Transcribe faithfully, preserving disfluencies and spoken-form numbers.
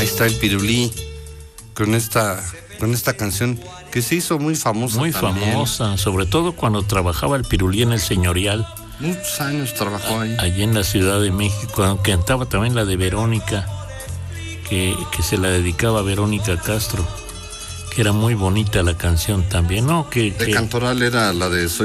está el Pirulí con esta, con esta canción que se hizo muy famosa. Muy también. famosa, sobre todo cuando trabajaba el Pirulí en el Señorial. Muchos años trabajó ahí. Allí en la Ciudad de México. Cantaba también la de Verónica, que, que se la dedicaba a Verónica Castro, que era muy bonita la canción también, ¿no? Que, De que... Cantoral era la de Soy